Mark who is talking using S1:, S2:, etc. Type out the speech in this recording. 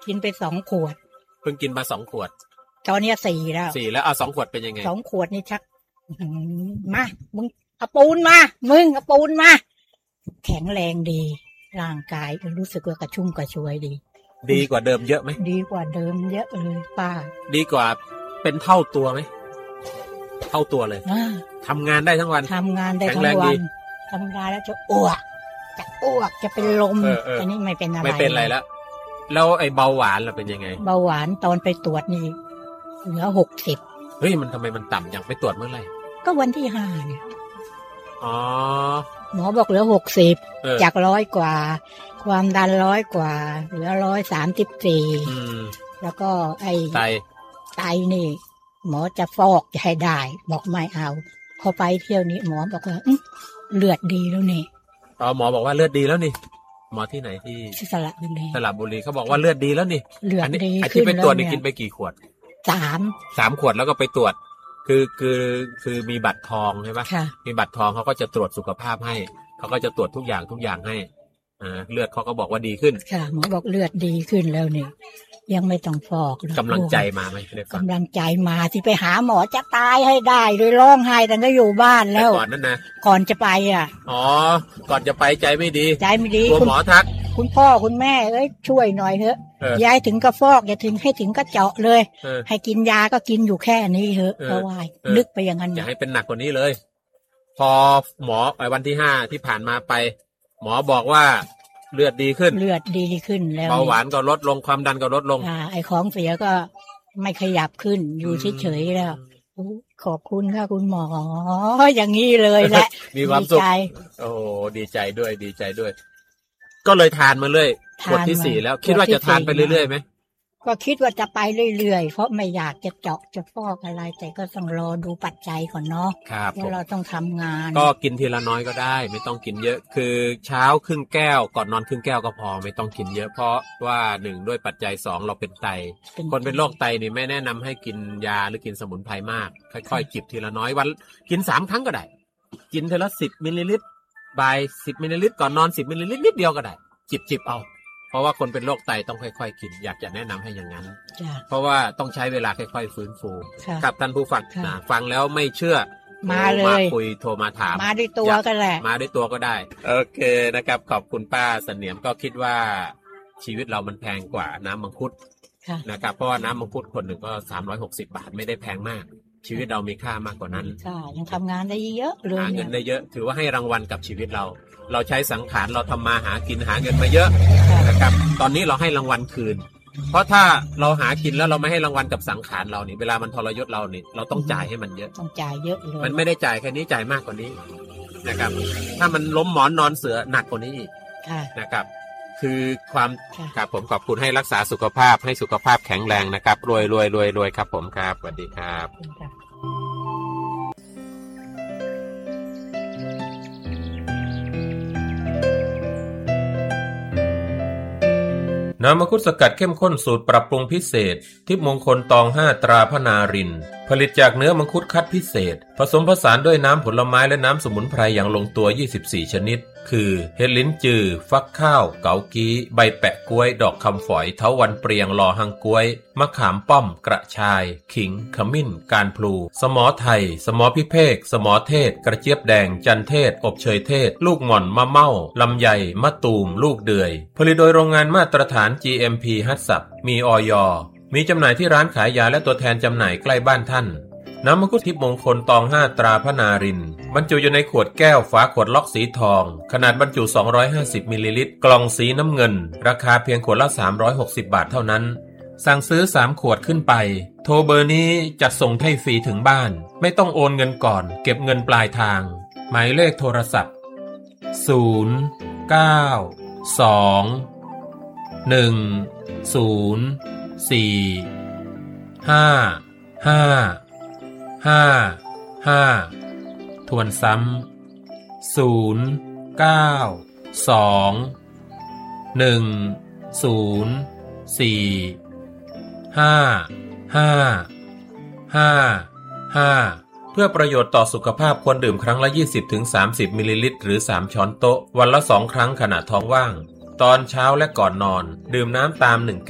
S1: กินไป2 ขวด
S2: เพิ่งกินมา2 ขวด
S1: ตอนนี้4แล้ว
S2: เอา2 ขวดเป็นยังไง
S1: 2 ขวดนี่ชักมามึงเอาปูนมาแข็งแรงดีร่างกายรู้สึกว่ากระชุ่มกระชวยดี
S2: กว่าเดิมเยอะไหม
S1: ดีกว่าเดิมเยอะเลยป้า
S2: ดีกว่าเป็นเท่าตัวไหมเท่าตัวเลยทำงานได้ทั้งวัน
S1: ทำงานได้ทั้งวันทำงานแล้วจะอ้วกจะเป็นลมอันนี้ไม่เป็นอะไร
S2: แล้วไอ้เบาหวานล่ะเป็นยังไง
S1: เบาหวานตอนไปตรวจนี่เหลือ60
S2: เฮ้ยมันทำไมมันต่ำอย่างไปตรวจเมื่อไหร่
S1: ก็วันที่5เนี่ย
S2: อ๋อ
S1: หมอบอกเหลือ60จาก100 กว่าความดัน100 กว่าเหลือ134แล้วก็ไอ้ไตนี่หมอจะฟอกจะให้ได้บอกไม่เอาพอไปเที่ยวนี้หมอบอกว่าเลือดดีแล้วนี่
S2: หมอบอกว่าเลือดดีแล้วนี่หมอที่ไหนที่
S1: สระบุรี
S2: เขาบอกว่าเลือดดีแล้วนี่
S1: เลือดดี
S2: ที่ไปตรวจนี่กินไปกี่ขวด3 ขวดแล้วก็ไปตรวจคือมีบัตรทองใช่ไหมมีบัตรทองเขาก็จะตรวจสุขภาพให้เขาก็จะตรวจทุกอย่างให้เลือดเขาก็บอกว่าดีขึ้น
S1: ค่ะหมอบอกเลือดดีขึ้นแล้วนี่ยังไม่ต้องฟอก
S2: กำลังใจมาไหม
S1: กำลังใจมาที่ไปหาหมอจะตายให้ได้เลยร้องไห้แต่ก็อยู่บ้านแล้ว
S2: ก่อนนั้นนะ
S1: ก่อนจะไป
S2: ก่อนจะไปใจไม่ดี
S1: กลัว
S2: หมอทัก
S1: คุณพ่อคุณแม่ช่วยหน่อยเถอะยายถึงก็ฟอกอย่าถึงให้ถึงก็เจาะเลยให้กินยาก็กินอยู่แค่นี้เถอะเพราะว่านึกไปอย่างนั้น
S2: อย่าให้เป็นหนักกว่านี้เลยพอหมอวันที่5ที่ผ่านมาไปหมอบอกว่าเลือดดีขึ้น
S1: แล้ว
S2: เบาหวานก็ลดลงความดันก็ลดลง
S1: ไอ้ของเสียก็ไม่ขยับขึ้นอยู่เฉยๆแล้วขอบคุณค่ะคุณหมออย่างนี้เลยแหละ
S2: มีความสุขโอ้ดีใจด้วยก็เลยทานมาเรื่อยขวดที่4แล้วคิดว่าจะทานไปเรื่อยๆไหม
S1: ก็คิดว่าจะไปเรื่อยๆเพราะไม่อยากจะเจาะจะฟอกอะไรแต่ก็ต้องรอดูปัจจัยก่อนเนาะเพราะเราต้องทำงาน
S2: ก็กินทีละน้อยก็ได้ไม่ต้องกินเยอะคือเช้าครึ่งแก้วก่อนนอนครึ่งแก้วก็พอไม่ต้องกินเยอะเพราะว่า1ด้วยปัจจัย2เราเป็นไตคนเป็นโรคไตนี่ไม่แนะนำให้กินยาหรือกินสมุนไพรมากค่อยๆจิบทีละน้อยวันกิน3 ครั้งก็ได้กินทีละ10 มิลลิลิตรบ่าย10 มิลลิลิตรก่อนนอน10 มิลลิลิตรนิดเดียวก็ได้จิบเอาเพราะว่าคนเป็นโรคไตต้องค่อยๆกินอยากจะแนะนำให้อย่างนั้นเพราะว่าต้องใช้เวลาค่อยๆฟื้นฟูกับท่านผู้ฟังแล้วไม่เชื่อ
S1: มา
S2: คุยโทรมาถาม
S1: มาด้วยตัวก็ได้
S2: มาด้วยตัวก็ได้โอเคนะครับขอบคุณป้าเสนียมก็คิดว่าชีวิตเรามันแพงกว่าน้ำมังคุดนะครับเพราะว่าน้ำมังคุดคนหนึ่งก็360 บาทไม่ได้แพงมากชีวิตเรามีค่ามากกว่านั้น
S1: ยังทำงานได้เยอะเลย
S2: หาเงินได้เยอะถือว่าให้รางวัลกับชีวิตเราใช้สังขารเราทำมาหากินหาเงินมาเยอะนะครับตอนนี้เราให้รางวัลคืนเพราะถ้าเราหากินแล้วเราไม่ให้รางวัลกับสังขารเรานี่เวลามันทรยศเรานี่เราต้องจ่ายให้มันเยอะ
S1: ต้องจ่ายเยอะเลย
S2: มันไม่ได้จ่ายแค่นี้จ่ายมากกว่านี้นะครับถ้ามันล้มหมอนนอนเสือหนักกว่านี้อีกนะครับคือความครับผมขอบคุณให้รักษาสุขภาพให้สุขภาพแข็งแรงนะครับรวยครับผมครับสวัสดีครับน้ำมังคุดสกัดเข้มข้นสูตรปรับปรุงพิเศษทิพย์มงคลตอง5ตราพนารินผลิตจากเนื้อมังคุดคัดพิเศษผสมผสานด้วยน้ำผลไม้และน้ำสมุนไพรอย่างลงตัว24ชนิดคือเห็ดลิ้นจือฟักข้าวเกากี้ใบแปะก๊วยดอกคำฝอยเถาวัลย์เปรียงลอหังก๊วยมะขามป้อมกระชายขิงขมิ้นการพลูสมอไทยสมอพิเภกสมอเทศกระเจี๊ยบแดงจันเทศอบเชยเทศลูกหม่อนมะเม่าลำไยมะตูมลูกเดือยผลิตโดยโรงงานมาตรฐาน GMP ฮัตสับมีอย.มีจำหน่ายที่ร้านขายยาและตัวแทนจำหน่ายใกล้บ้านท่านน้ำมังคุดทิพย์มงคลตอง5ตราพนารินบรรจุอยู่ในขวดแก้วฝาขวดล็อกสีทองขนาดบรรจุ250มิลลิลิตรกล่องสีน้ำเงินราคาเพียงขวดละ360 บาทเท่านั้นสั่งซื้อ3ขวดขึ้นไปโทรเบอร์นี้จัดส่งให้ฟรีถึงบ้านไม่ต้องโอนเงินก่อนเก็บเงินปลายทางหมายเลขโทรศัพท์092-455-55ทวนซ้ำ092-455-55เพื่อประโยชน์ต่อสุขภาพควรดื่มครั้งละ 20-30 มิลลิลิตรหรือ3ช้อนโต๊ะวันละ2 ครั้งขณะท้องว่างตอนเช้าและก่อนนอนดื่มน้ำตาม1